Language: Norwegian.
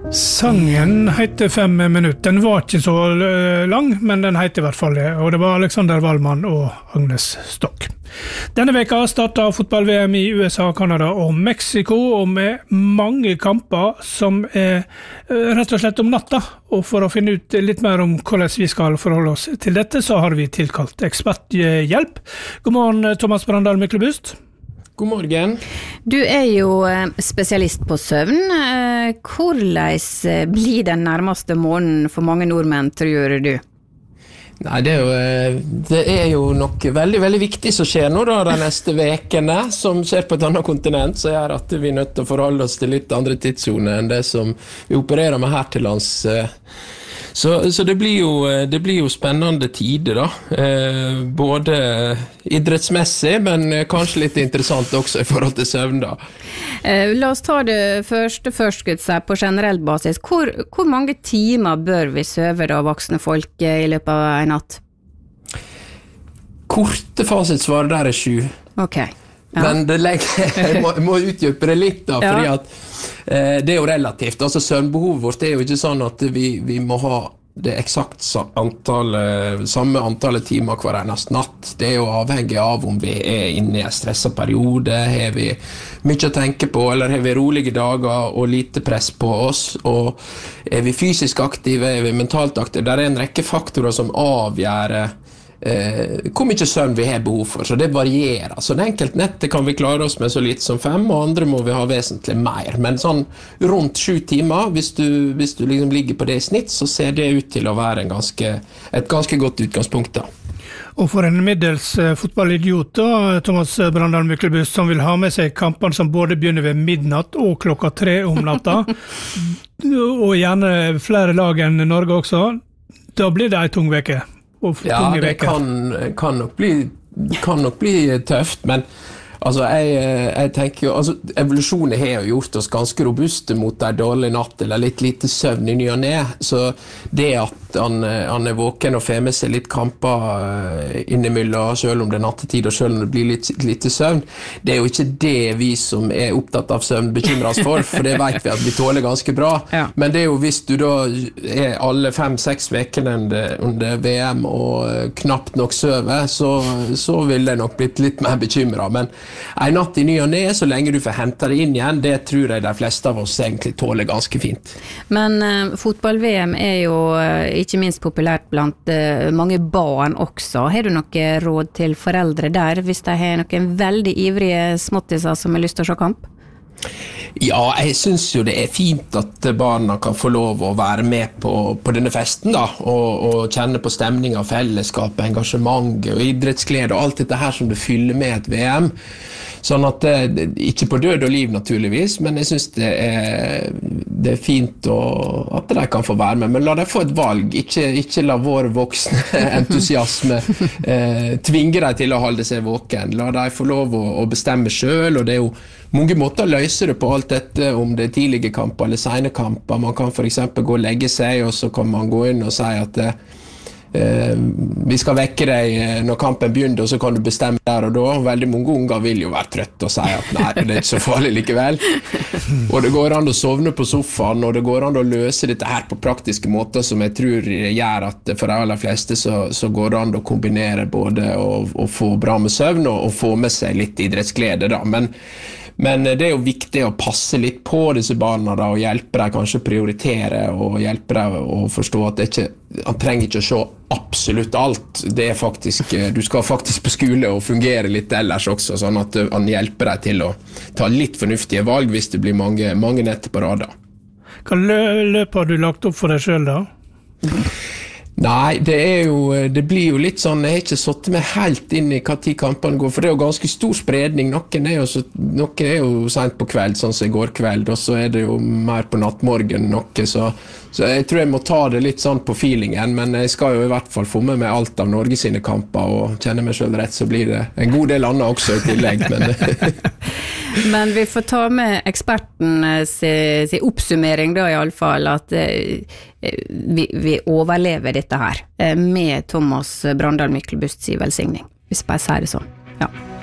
Sangen heter 5 minutter. Den var ikke så lang, men den heter I hvert fall det. Og det var Alexander Wallmann og Agnes Stock. Denne veka startet fotball-VM I USA, Kanada og Mexico, og med mange kamper som rett og slett om natta. Og for å finne ut litt mer om hvordan vi skal forholde oss til dette, så har vi tilkalt eksperthjelp. God morgen, Thomas Brandal Myklebust. God morgen. Du jo spesialist på søvn. Hvordan blir den nærmeste måneden for mange nordmenn, tror du? Nei, det jo nok veldig, veldig viktig som skjer nå da, de neste vekene, som skjer på et annet kontinent, så gjør at vi nødt til å forholde oss til litt andre tidszoner enn det som vi opererer med her til lands. Så det blir jo spennende tider da, både idrettsmessig, men kanskje litt interessant også I forhold til søvn da. La oss ta det først på generell basis. Hvor mange timer bør vi sove da, voksne folk I løpet av en natt? Korte fasitsvar der 7. Ok. Ja. Men jeg må utdype det litt da, fordi at det jo relativt. Altså søvnbehovet vårt jo ikke sånn at vi må ha det eksakt samme antallet timer hver eneste natt. Det jo avhengig av om vi inne I en stresset periode, har vi mye å tenke på, eller har vi rolige dager og lite press på oss, og vi fysisk aktive, vi mentalt aktive. Det en rekke faktorer som avgjør hvor mye søvn vi har behov for, så det varierer. Så det enkelt nettet kan vi klare oss med så litt som 5, og andre må vi ha vesentlig mer. Men sånn rundt 7 timer, hvis du liksom ligger på det I snitt, så ser det ut til å være et ganske godt utgangspunkt da. Og for en middels fotballidiot da, Thomas Brandal Myklebust, som vil ha med seg kampene som både begynner ved midnatt og klokka 3 om natta, og gjerne flere lag enn Norge også, da blir det en tung veke. Ja, det kan nok bli tøft, men altså, jeg tenker jo, altså, evolusjonen har jo gjort oss ganske robuste mot en dårlig natt, eller litt lite søvn I ny og ned, så det at han våken og får med seg litt kamper innimellom, selv om det nattetid og selv om det blir litt lite søvn, det jo ikke det vi som opptatt av søvn bekymrer oss for det vet vi at vi tåler ganske bra, ja. Men det jo hvis du da alle 5-6 vekene under VM og knapt nok søver, så vil det nok blitt litt mer bekymret, men en natt I ny og ned, så lenge du får hente det inn igjen, det tror jeg de fleste av oss egentlig tåler ganske fint. Men fotball-VM jo ikke minst populært blant mange barn også. Har du noe råd til foreldre der, hvis de har noen veldig ivrige småttiser som har lyst til å se kamp? Ja, jeg synes jo det fint at barna kan få lov å være med på denne festen da, og kjenne på stemning av fellesskap, engasjement og idrettsglede og alt dette her som det fyller med et VM. Sånn at ikke på død og liv naturligvis, men jeg synes det fint at de kan få være med, men la dem få et valg, ikke la vår voksne entusiasme tvinge dem til å holde seg våken, la dem få lov å bestemme selv, og det jo mange måter å løse det på alt dette, om det tidlige kamper eller sene kamper. Man kan for eksempel gå og legge seg, og så kan man gå inn og si at vi skal vekke deg når kampen begynner, og så kan du bestemme der og da. Veldig mange unger vil jo være trøtt og si at nei, det ikke så farlig likevel. Og det går an å sovne på sofaen, og det går an å løse dette her på praktiske måter, som jeg tror gjør at for de aller fleste så går det an å kombinere både å få bra med søvn og få med seg litt idrettsglede da. Men det jo viktig å passe litt på disse barna da, og hjelpe dem kanskje prioritere, og hjelpe dem å forstå at han trenger ikke å se absolutt alt. Det faktisk, du skal faktisk på skole og fungere litt ellers også, sånn at han hjelper deg til å ta litt fornuftige valg hvis det blir mange netter på rad. Hva løp har du lagt opp for deg selv da? Nei, det blir jo litt sånn, jeg har ikke satt meg helt inn I hva tid kampene går, for det jo ganske stor spredning, noen jo sent på kveld, sånn som I går kveld, og så det jo mer på nattmorgen så jeg tror jeg må ta det litt sånn på feelingen, men jeg skal jo I hvert fall få med meg alt av Norge sine kamper, og kjenne meg selv rett, så blir det en god del annet også I tillegg, Men vi får ta med eksperten sin oppsummering da I alle fall, at vi overlever dette her med Thomas Brandal Myklebust sin velsigning, hvis jeg bare sier det sånn. Ja.